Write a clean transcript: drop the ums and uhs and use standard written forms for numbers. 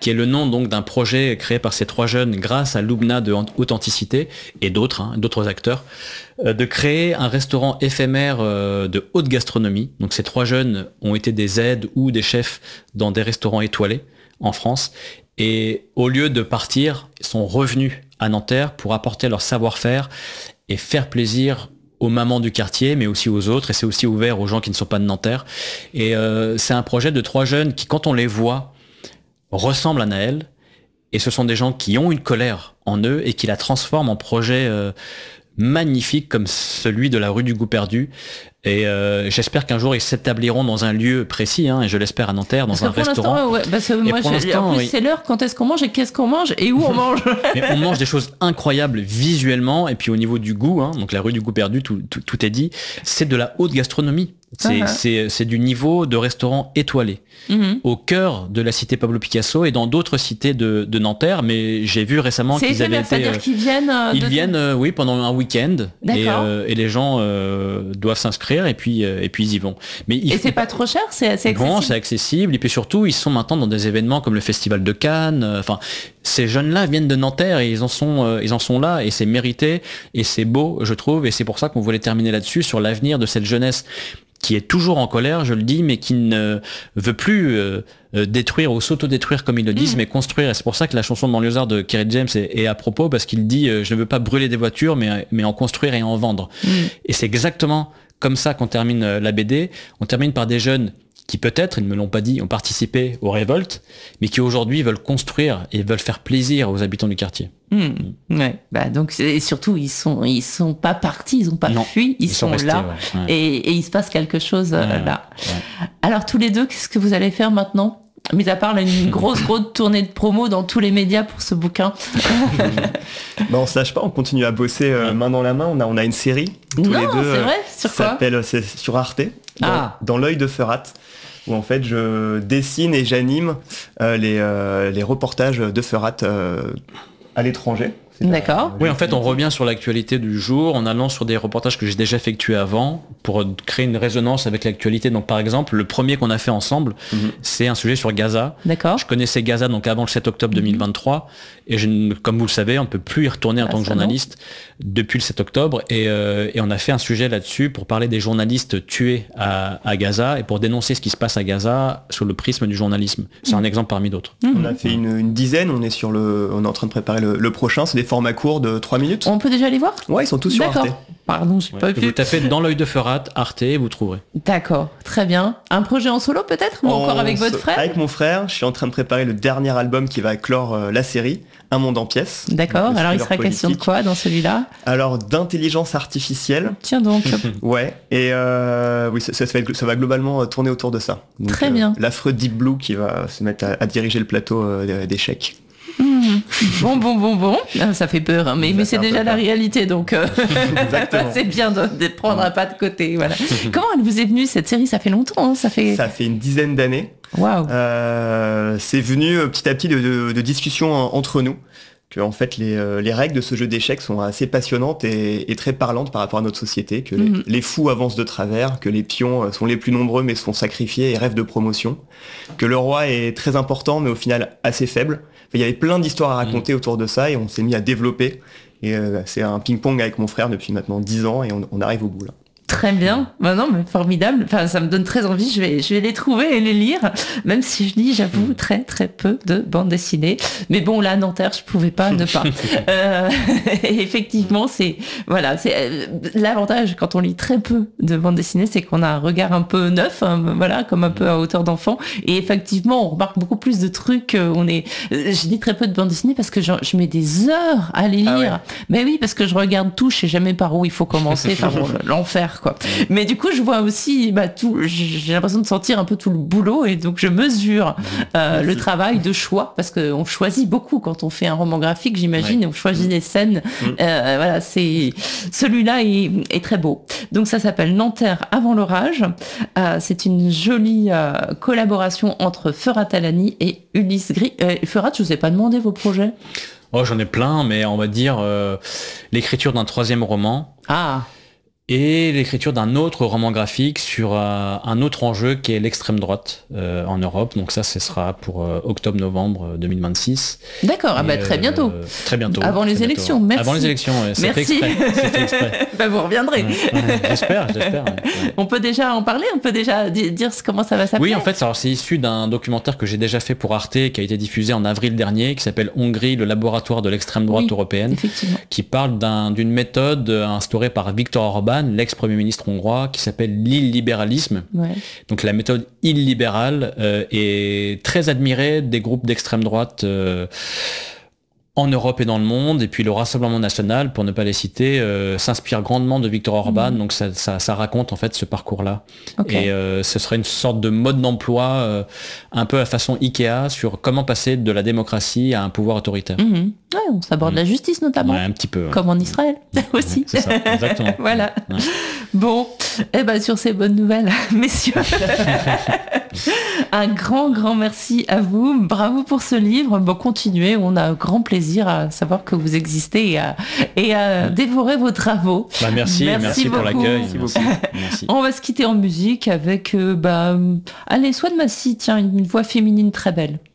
qui est le nom donc d'un projet créé par ces 3 jeunes grâce à Loubna de Authenticité et d'autres acteurs, de créer un restaurant éphémère de haute gastronomie. Donc ces 3 jeunes ont été des aides ou des chefs dans des restaurants étoilés en France. Et au lieu de partir, ils sont revenus à Nanterre pour apporter leur savoir-faire et faire plaisir aux mamans du quartier, mais aussi aux autres. Et c'est aussi ouvert aux gens qui ne sont pas de Nanterre. Et c'est un projet de 3 jeunes qui, quand on les voit, ressemblent à Naël. Et ce sont des gens qui ont une colère en eux et qui la transforment en projet magnifique comme celui de la rue du Goût Perdu. Et j'espère qu'un jour ils s'établiront dans un lieu précis, et je l'espère à Nanterre, dans un restaurant. Ouais, c'est l'heure, quand est-ce qu'on mange et qu'est-ce qu'on mange et où on mange. Mais on mange des choses incroyables visuellement, et puis au niveau du goût, donc la rue du Goût Perdu, tout est dit, c'est de la haute gastronomie. C'est du niveau de restaurant étoilé, au cœur de la cité Pablo Picasso et dans d'autres cités de Nanterre, mais j'ai vu récemment qu'ils avaient été... C'est-à-dire qu'ils viennent... Ils viennent, oui, pendant un week-end, et les gens doivent s'inscrire, et puis ils y vont. Et c'est pas trop cher, c'est accessible. Bon, c'est accessible, et puis surtout, ils sont maintenant dans des événements comme le Festival de Cannes. Ces jeunes-là viennent de Nanterre, et ils en sont là, et c'est mérité, et c'est beau, je trouve, et c'est pour ça qu'on voulait terminer là-dessus, sur l'avenir de cette jeunesse qui est toujours en colère, je le dis, mais qui ne veut plus détruire ou s'auto-détruire comme ils le disent, mais construire. Et c'est pour ça que la chanson de Banlieusard de Kerry James est à propos, parce qu'il dit je ne veux pas brûler des voitures, mais en construire et en vendre. Et c'est exactement comme ça qu'on termine la BD. On termine par des jeunes qui peut-être, ils ne me l'ont pas dit, ont participé aux révoltes, mais qui aujourd'hui veulent construire et veulent faire plaisir aux habitants du quartier. Ouais. Donc, et surtout, ils sont pas partis, ils ont pas fui, ils sont restés, là, et il se passe quelque chose là. Ouais. Alors tous les deux, qu'est-ce que vous allez faire maintenant ? Mis à part une grosse tournée de promo dans tous les médias pour ce bouquin. On se lâche pas, on continue à bosser main dans la main. On a une série tous les deux. C'est vrai, sur quoi ? C'est sur Arte, dans l'œil de Ferrat, où en fait je dessine et j'anime les reportages de Ferrat à l'étranger. D'accord. Oui, en fait, on revient sur l'actualité du jour en allant sur des reportages que j'ai déjà effectués avant pour créer une résonance avec l'actualité. Donc, par exemple, le premier qu'on a fait ensemble, c'est un sujet sur Gaza. D'accord. Je connaissais Gaza donc avant le 7 octobre 2023 et comme vous le savez, on ne peut plus y retourner en tant que journaliste depuis le 7 octobre et on a fait un sujet là-dessus pour parler des journalistes tués à Gaza et pour dénoncer ce qui se passe à Gaza sous le prisme du journalisme. C'est un exemple parmi d'autres. On a fait une dizaine, on est en train de préparer le prochain, c'est des formats courts de 3 minutes. On peut déjà les voir ? Ouais, ils sont tous sur Arte. Pardon, j'ai pas vu. Vous tapez dans l'œil de Ferrat, Arte, vous trouverez. D'accord, très bien. Un projet en solo peut-être ? Ou encore avec votre frère ? Avec mon frère, je suis en train de préparer le dernier album qui va clore la série, Un monde en pièces. D'accord, alors il sera question de quoi dans celui-là ? Alors d'intelligence artificielle. Tiens donc. Ouais, et oui, ça va globalement tourner autour de ça. Donc, très bien. L'affreux Deep Blue qui va se mettre à diriger le plateau d'échecs. Bon. Ça fait peur, hein, mais c'est déjà la réalité, donc c'est bien de prendre un pas de côté. Voilà. Comment elle vous est venue cette série ? Ça fait longtemps, hein, ça fait une dizaine d'années. Waouh. C'est venu petit à petit de discussions entre nous. Que en fait les règles de ce jeu d'échecs sont assez passionnantes et très parlantes par rapport à notre société, que les fous avancent de travers, que les pions sont les plus nombreux mais sont sacrifiés et rêvent de promotion, que le roi est très important mais au final assez faible. Il y avait plein d'histoires à raconter autour de ça et on s'est mis à développer et c'est un ping-pong avec mon frère depuis maintenant 10 ans et on arrive au bout là. Très bien, non mais formidable, enfin, ça me donne très envie, je vais les trouver et les lire, même si je lis, j'avoue, très très peu de bandes dessinées, mais bon là, Nanterre, je pouvais pas ne pas. Effectivement, c'est l'avantage quand on lit très peu de bandes dessinées, c'est qu'on a un regard un peu neuf, comme un peu à hauteur d'enfant, et effectivement, on remarque beaucoup plus de trucs, je lis très peu de bandes dessinées parce que je mets des heures à les lire, ouais. Mais oui, parce que je regarde tout, je sais jamais par où il faut commencer, enfin bon, l'enfer. Quoi. Mais du coup, je vois aussi tout. J'ai l'impression de sentir un peu tout le boulot et donc je mesure le travail de choix parce qu'on choisit beaucoup quand on fait un roman graphique, j'imagine, et on choisit des scènes. Celui-là est très beau. Donc ça s'appelle Nanterre avant l'orage. C'est une jolie collaboration entre Ferrat Talani et Ulysse Gris. Ferrat, je vous ai pas demandé vos projets. Oh, j'en ai plein, mais on va dire l'écriture d'un 3e roman. Ah. et l'écriture d'un autre roman graphique sur un autre enjeu qui est l'extrême droite en Europe. Donc ça, ce sera pour octobre-novembre 2026. D'accord, très bientôt. Très bientôt. Avant les élections, merci. Avant les élections, c'était exprès. Vous reviendrez. J'espère. On peut déjà en parler, on peut déjà dire comment ça va s'appeler. Oui, en fait, c'est issu d'un documentaire que j'ai déjà fait pour Arte, qui a été diffusé en avril dernier, qui s'appelle Hongrie, le laboratoire de l'extrême droite européenne, qui parle d'une méthode instaurée par Viktor Orban, l'ex-premier ministre hongrois, qui s'appelle l'illibéralisme. Ouais. Donc la méthode illibérale est très admirée des groupes d'extrême droite en Europe et dans le monde, et puis le Rassemblement national, pour ne pas les citer, s'inspire grandement de Viktor Orban, donc ça raconte en fait ce parcours-là. Okay. Et ce serait une sorte de mode d'emploi un peu à façon Ikea sur comment passer de la démocratie à un pouvoir autoritaire. Ouais, on s'aborde la justice notamment. Ouais, un petit peu. Ouais. Comme en Israël aussi. C'est ça, exactement. Voilà. Ouais. Bon, sur ces bonnes nouvelles, messieurs, un grand merci à vous. Bravo pour ce livre. Continuez, on a grand plaisir à savoir que vous existez et à dévorer vos travaux. Merci pour l'accueil. Merci. On va se quitter en musique avec, allez, Swan Massy, tiens, une voix féminine très belle.